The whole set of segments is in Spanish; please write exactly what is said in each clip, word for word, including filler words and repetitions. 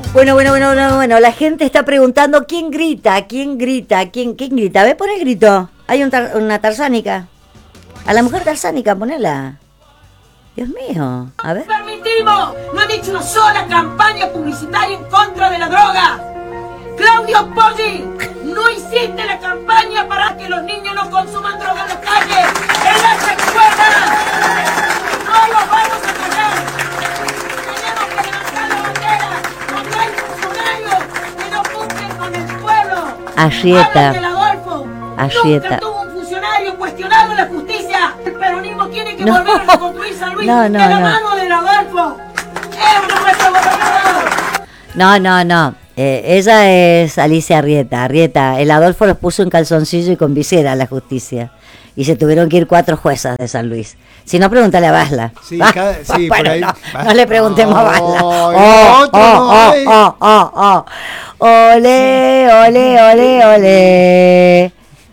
Bueno, bueno, bueno, bueno, bueno, la gente está preguntando quién grita, quién grita, quién, quién grita. ¿Ves? Pon el grito. Hay un tar, una tarzánica. A la mujer tarzánica, ponela. Dios mío, a ver. ¡No permitimos! No han hecho una sola campaña publicitaria en contra de la droga. Claudio Poggi, no hiciste la campaña para que los niños no consuman droga en las calles, en las escuelas. No los vamos a callar. Tenemos que levantar la bandera. Cuando hay funcionarios que no cumplen con el pueblo. Arrieta. Adolfo. Arrieta. Nunca tuvo un funcionario cuestionado en la justicia. El peronismo tiene que no. volver a reconstruir San Luis no, no, de la no. mano del Adolfo. ¡Es nuestro gobernador! No, no, no. Eh, ella es Alicia Arrieta. Arrieta, el Adolfo los puso en calzoncillo y con visera a la justicia. Y se tuvieron que ir cuatro juezas de San Luis. Si no, pregúntale a Basla. Sí, cada, sí, bueno, por ahí. No, no le preguntemos oh, a Basla. Oh, Oh, otro, oh, no, oh, oh, oh, oh. Ole, ole, ole, ole.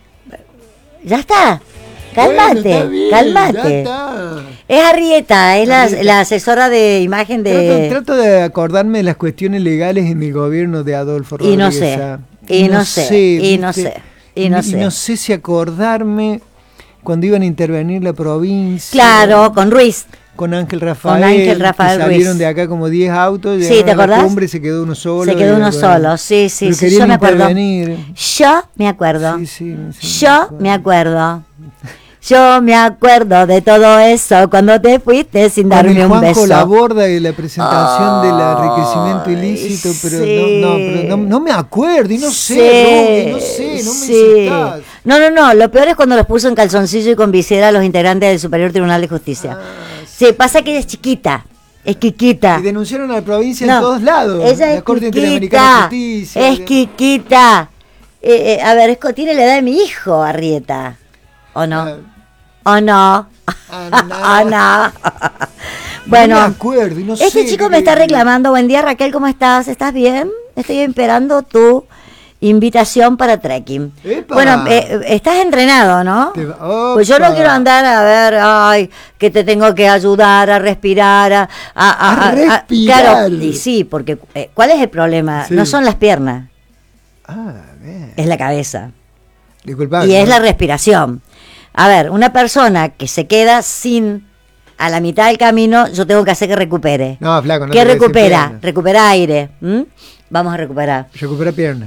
Ya está. Cálmate, bueno, está bien, cálmate. Ya está. Es Arrieta, es la, Arrieta. la asesora de imagen de... Trato, trato de acordarme de las cuestiones legales en el gobierno de Adolfo Y Rodríguez. no sé, Sá. y no sé, y no sé, y no y sé. no sé si acordarme cuando iban a intervenir la provincia. Claro, con Ruiz. Con Ángel Rafael. Con Ángel Rafael que salieron Ruiz. de acá como diez autos. Sí, llegaron ¿te a la acordás? cumbre, se quedó uno solo. Se quedó y, uno bueno, solo, sí, sí, pero sí, querían yo me acuerdo. intervenir. Yo me acuerdo. Sí, sí, sí, Yo me acuerdo. Yo me acuerdo de todo eso cuando te fuiste sin Con darme el un Juanjo beso. Laborda y la presentación Oh, del enriquecimiento ilícito, pero, sí. no, no, pero no, no me acuerdo y no Sí, sé, Romy, no sé, no me sí. insistas. No, no, no, lo peor es cuando los puso en calzoncillo y con visera a los integrantes del Superior Tribunal de Justicia. Ah, Sí, pasa que ella es chiquita, es quiquita. Y denunciaron a la provincia No, en todos lados. Ella la es Corte Interamericana de quiquita, Justicia. es quiquita. Eh, eh, a ver, es co- tiene la edad de mi hijo, Arrieta. ¿O no? Ah, ¿O no? ah, no. ¿O no? Bueno, no me acuerdo y no este sé chico qué me está quería. reclamando. Buen día, Raquel, ¿cómo estás? ¿Estás bien? Estoy esperando tu invitación para trekking. ¡Epa! Bueno, eh, estás entrenado, ¿no? Te va- Pues yo no ¡Opa! quiero andar a ver, ay, que te tengo que ayudar a respirar, a... A, A respirar. claro, y sí, porque eh, ¿cuál es el problema? Sí. No son las piernas, Ah, bien. es la cabeza. Disculpame. Y es ¿no? la respiración. A ver, una persona que se queda sin, a la mitad del camino, yo tengo que hacer que recupere. No, flaco, no ¿Qué te voy a decir recupera? pierna. Recupera aire. ¿m? Vamos a recuperar. Recupera pierna.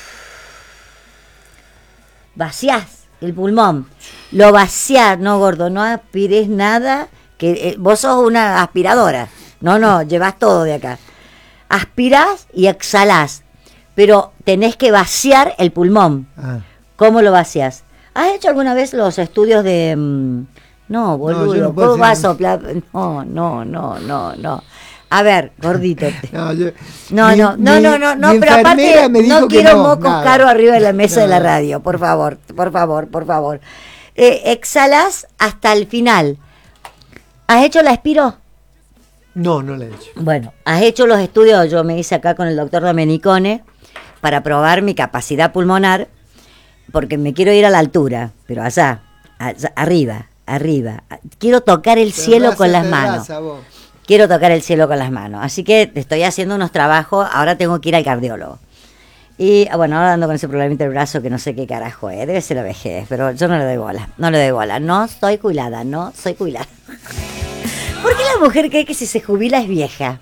Vaciás el pulmón. Lo vaciás, no, gordo, no aspires nada, que eh, vos sos una aspiradora. No, no, llevas todo de acá. Aspirás y exhalás, pero tenés que vaciar el pulmón. Ah. ¿Cómo lo vaciás? ¿Has hecho alguna vez los estudios de... mm, no, boludo, yo no puedo ¿cómo vas a hacer- soplar? No, no, no, no, no. A ver, gordito. No, yo- No, mi- no, no, mi- no, no, no, mi pero enfermera aparte me dijo no que quiero no, mocos nada. caros arriba de la mesa de la Nada. radio, por favor, por favor, por favor. Eh, exhalas hasta el final. ¿Has hecho la expiro? No, no la he hecho. Bueno, has hecho los estudios, yo me hice acá con el doctor Domenicone para probar mi capacidad pulmonar, porque me quiero ir a la altura, pero allá, allá arriba, arriba. Quiero tocar el cielo Terraza, con las terraza, manos. vos. Quiero tocar el cielo con las manos. Así que estoy haciendo unos trabajos, ahora tengo que ir al cardiólogo. Y bueno, ahora ando con ese problemita del brazo que no sé qué carajo es, debe ser la vejez, pero yo no le doy bola, no le doy bola. No soy jubilada, no soy jubilada. ¿Por qué la mujer cree que si se jubila es vieja?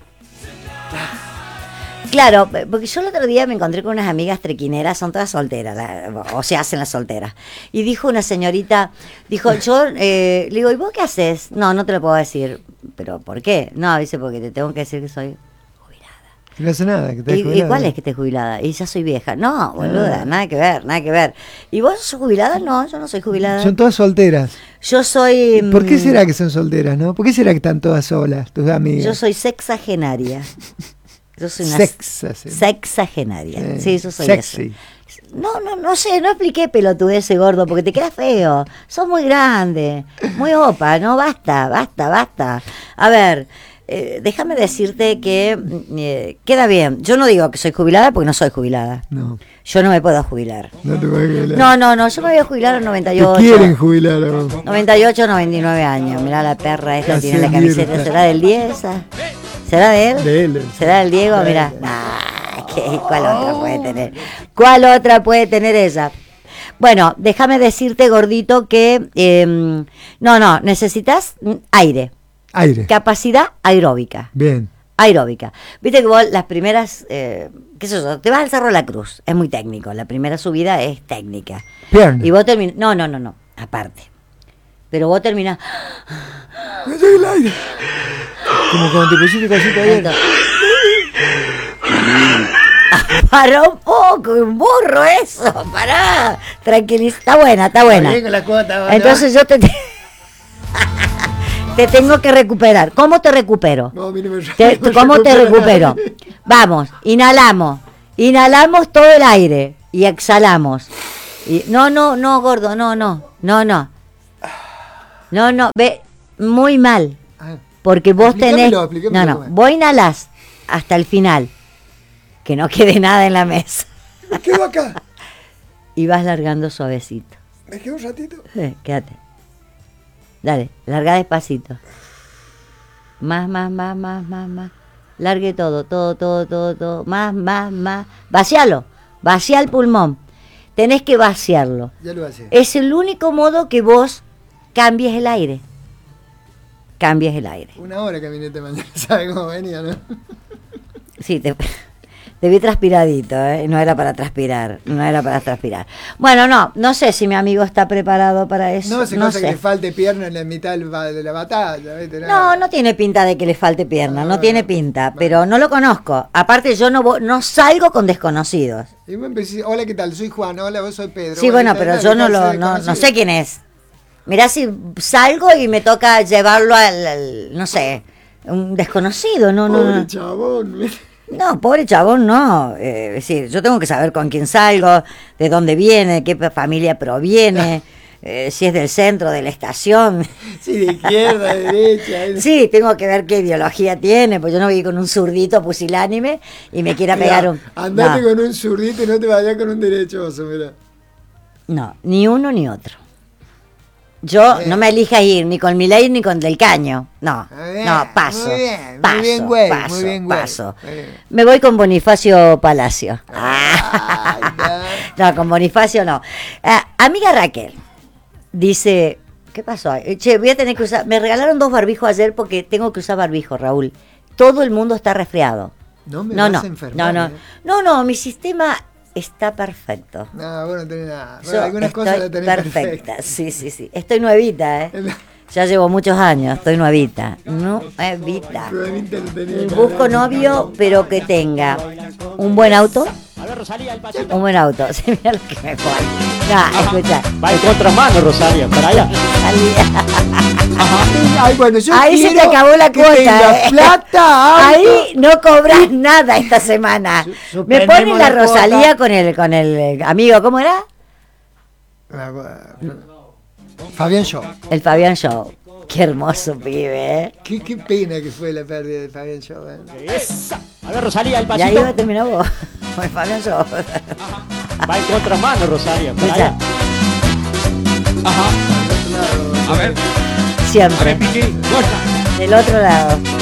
Claro, porque yo el otro día me encontré con unas amigas trequineras, son todas solteras, la- o se hacen las solteras. Y dijo una señorita, dijo, yo, eh, le digo, ¿y vos qué haces? No, no te lo puedo decir. ¿Pero por qué? No, dice, porque te tengo que decir que soy jubilada. No hace nada. Que estás ¿Y, ¿Y jubilada. cuál es que estés jubilada? Y ya soy vieja. No, boluda, nada que ver, nada que ver. ¿Y vos sos jubilada? No, yo no soy jubilada. Son todas solteras. Yo soy... ¿Por qué mm, será que son solteras, no? ¿Por qué será que están todas solas, tus amigas? Yo soy sexagenaria. Yo soy una Sexa, sí. sexagenaria. Eh, Sí, yo soy sexy. eso. No, no, no sé, no expliqué pelotudez, gordo, porque te queda feo. Sos muy grande, muy opa, no, basta, basta, basta. A ver, eh, déjame decirte que eh, queda bien. Yo no digo que soy jubilada porque no soy jubilada. No, Yo no me puedo jubilar. no te puedes jubilar. No, no, no, yo me voy a jubilar a noventa y Te ocho. quieren jubilar a vos. noventa y ocho, noventa y nueve años. Mirá la perra esta, Ya tiene se la camiseta. mierda. ¿Será del diez esa? ¿Será de él? De él. ¿Será del Diego? De Mirá. él. Ah, ¿Qué? ¿Cuál otra puede tener? ¿Cuál otra puede tener ella? Bueno, déjame decirte, gordito, que eh, no, no, necesitas aire. Aire. Capacidad aeróbica. Bien. Aeróbica. Viste que vos las primeras, eh, qué sé yo, te vas al Cerro de la Cruz, es muy técnico, la primera subida es técnica. Pierna. Y vos terminás, no, no, no, no, aparte. Pero vos terminás... Me llega el aire. Como cuando te pusiste casita ayer. Entonces, pará un poco, un burro eso, pará. Tranquiliza, está buena, está buena. Bien con la cuota, ¿no? Entonces yo te... Te tengo que recuperar. ¿Cómo te recupero? No, mire, me- Te- me ¿Cómo te recupera. recupero? Vamos, inhalamos. Inhalamos todo el aire y exhalamos. Y, no, no, no, gordo, no, no, no, no. No, no, ve, muy mal. Ah, Porque vos tenés... Explícamelo, explícamelo No, cómo no, es. vos inhalás hasta el final. Que no quede nada en la mesa. me quedo acá. Y vas largando suavecito. Me quedo un ratito. Eh, quédate. Dale, larga despacito. Más, más, más, más, más, más. Largue todo, todo, todo, todo, todo. Más, más, más. Vacialo. Vacía el pulmón. Tenés que vaciarlo. Ya lo hace. Es el único modo que vos cambies el aire. Cambies el aire. Una hora caminé esta mañana. ¿Sabe cómo venía, no? Sí, te, te vi transpiradito, ¿eh? No era para transpirar, no era para transpirar. Bueno, no, no sé si mi amigo está preparado para eso. No, se no cosa sé. que le falte pierna en la mitad del ba- de la batalla. ¿viste? No, no tiene pinta de que le falte pierna, no, No, tiene no, pinta, no. pero no lo conozco. Aparte yo no vo- no salgo con desconocidos. Y vos empecé, hola, ¿qué tal? Soy Juan, hola, vos soy Pedro. Sí, bueno, ¿qué pero tal? yo no ¿Qué tal? lo ¿Se no, no desconocido? sé quién es. Mirá si salgo y me toca llevarlo al, al- no sé, un desconocido, no, no, Pobre no. chabón. No, pobre chabón, no. Eh, es decir, yo tengo que saber con quién salgo, de dónde viene, de qué familia proviene, eh, si es del centro, de la estación. Sí, de izquierda, de derecha. ¿eh? Sí, tengo que ver qué ideología tiene, pues yo no voy con un zurdito pusilánime y me quiera Mirá, pegar un... andate No, con un zurdito y no te vayas con un derechoso, mira. no, ni uno ni otro. Yo Bien. no me elijas ir ni con Milei ni con Del Caño. No, Muy bien, no, paso. muy bien, muy paso, bien, güey, paso, muy bien, güey. paso. Muy bien. Me voy con Bonifacio Palacio. Ay, no. No, con Bonifacio no. Ah, amiga Raquel dice, ¿qué pasó? Eh, Che, voy a tener que usar, me regalaron dos barbijos ayer porque tengo que usar barbijo, Raúl. Todo el mundo está resfriado. No me No, vas no, a enfermar. no, no, ¿eh? no, no, mi sistema está perfecto. No, vos no tenés nada. Bueno, Yo algunas estoy cosas las tenés perfecta, perfectas. sí, sí, sí. Estoy nuevita, ¿eh? Ya llevo muchos años, estoy nuevita. Nuevita. Probablemente lo tenés. Busco novio, pero que tenga un buen auto. Un buen auto. Sí, mira lo que me pone. No, escucha. Va en contramano, Rosario, para allá. Ay, bueno, yo Ahí se te quiero acabó la que cuota. tenga ¿eh? plata, auto. Ahí no cobras nada esta semana. Me suspendemos pone la la Rosalía cuota. con el con el eh, amigo, ¿cómo era? Fabián Show. El Fabián Show. Qué hermoso pibe, ¿eh? Qué, qué pena que fue la pérdida de Fabián Show. ¿eh? Esa. A ver, Rosalía, el Y ahí pasito. va a terminar vos. Con el Fabián Show. Va en contramano, Rosario, para Escucha, allá. Ajá. A ver. siempre. Piqué. Corta. Del otro lado.